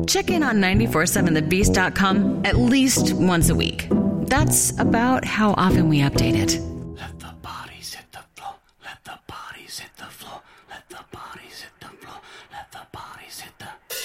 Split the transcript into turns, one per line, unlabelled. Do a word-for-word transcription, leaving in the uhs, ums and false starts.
check in on nine four seven the beast dot com at least once a week. That's about how often we update it.
Let the bodies hit the floor. Let the bodies hit the floor. Let the bodies hit the floor. Let the bodies hit the...